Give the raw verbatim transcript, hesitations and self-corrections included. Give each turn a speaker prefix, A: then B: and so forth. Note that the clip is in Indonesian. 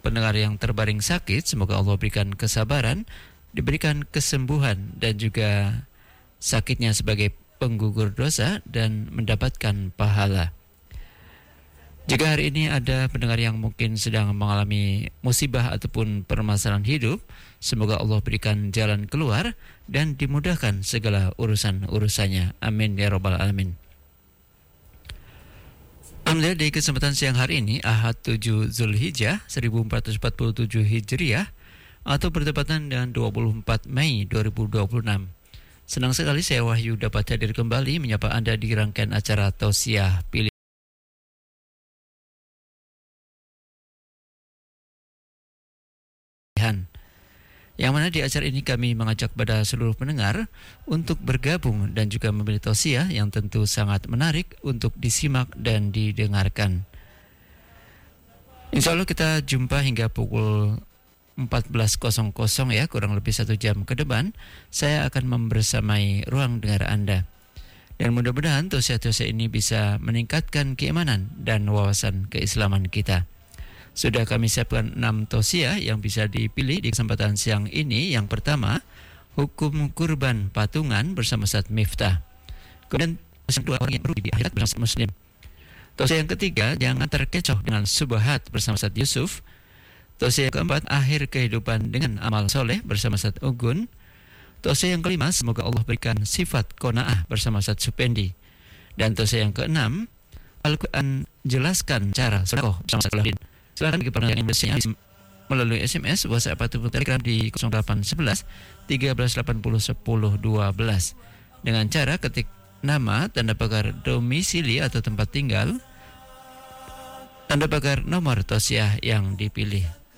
A: pendengar yang terbaring sakit, semoga Allah berikan kesabaran, diberikan kesembuhan dan juga sakitnya sebagai penggugur dosa dan mendapatkan pahala. Jika hari ini ada pendengar yang mungkin sedang mengalami musibah ataupun permasalahan hidup, semoga Allah berikan jalan keluar dan dimudahkan segala urusan-urusannya. Amin ya rabbal alamin. Alhamdulillah, di kesempatan siang hari ini Ahad tujuh Zulhijjah seribu empat ratus empat puluh tujuh Hijriah atau bertepatan dengan dua puluh empat Mei dua ribu dua puluh enam. Senang sekali saya Wahyu dapat hadir kembali menyapa Anda di rangkaian acara Tausiah Pilihan, yang mana di acara ini kami mengajak pada seluruh pendengar untuk bergabung dan juga memilih tausiah yang tentu sangat menarik untuk disimak dan didengarkan. Insya Allah kita jumpa hingga pukul empat belas ya, kurang lebih satu jam ke depan. Saya akan membersamai ruang dengar Anda. Dan mudah-mudahan tausiah-tausiah ini bisa meningkatkan keimanan dan wawasan keislaman kita. Sudah kami siapkan enam tausiah yang bisa dipilih di kesempatan siang ini. Yang pertama, hukum kurban patungan bersama Ustaz Miftah. Kemudian yang kedua, orang yang merugi di akhirat bersama Muslim. Tausiah yang ketiga, jangan terkecoh dengan subahat bersama Ustaz Yusuf. Tausiah yang keempat, akhir kehidupan dengan amal soleh bersama Ustaz Ugun. Tausiah yang kelima, semoga Allah berikan sifat qanaah bersama Ustaz Supendi. Dan tausiah yang keenam, Al-Quran jelaskan cara sedekah bersama Ustaz Lahdin. Silakan bagi pendengar yang ingin melalui S M S, WhatsApp ataupun Telegram di nol delapan satu satu tiga delapan nol satu nol satu dua dengan cara ketik nama, tanda pagar domisili atau tempat tinggal, tanda pagar nomor tausiah yang dipilih.